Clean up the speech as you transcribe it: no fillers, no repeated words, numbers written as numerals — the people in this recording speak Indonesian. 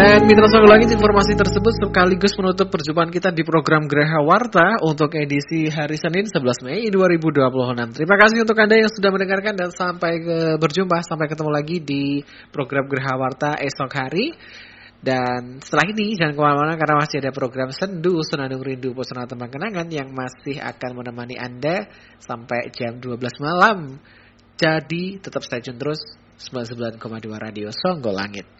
Dan Mitra Songgolangit, informasi tersebut sekaligus menutup perjumpaan kita di program Graha Warta untuk edisi hari Senin 11 Mei 2026. Terima kasih untuk Anda yang sudah mendengarkan dan berjumpa. Sampai ketemu lagi di program Graha Warta esok hari. Dan setelah ini jangan kemana-mana karena masih ada program Sendu Senandung Rindu Pesona Tembang Kenangan yang masih akan menemani Anda sampai jam 12 malam. Jadi tetap stay tune terus 99,2 Radio Songgolangit.